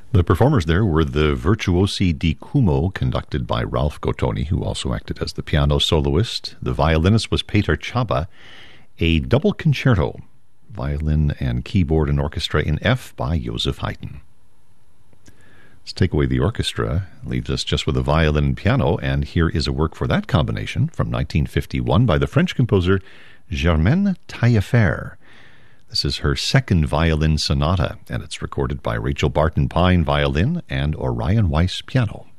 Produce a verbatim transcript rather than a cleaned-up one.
The performers there were the Virtuosi di Cumo, conducted by Ralph Gottoni, who also acted as the piano soloist. The violinist was Peter Chaba. A double concerto, violin and keyboard and orchestra in F by Joseph Haydn. Let's take away the orchestra, leaves us just with a violin and piano, and here is a work for that combination from nineteen fifty-one by the French composer Germaine Taillefer. This is her second violin sonata, and it's recorded by Rachel Barton Pine violin and Orion Weiss piano.